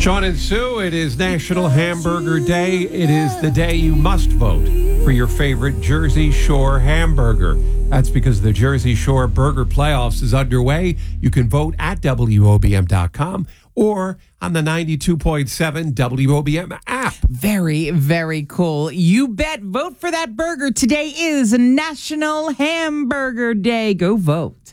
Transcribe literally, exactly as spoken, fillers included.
Sean and Sue, it is National Hamburger Day. It is the day you must vote for your favorite Jersey Shore hamburger. That's because the Jersey Shore Burger Playoffs is underway. You can vote at W O B M dot com or on the ninety-two point seven W O B M app. Very, very cool. You bet. Vote for that burger. Today is National Hamburger Day. Go vote.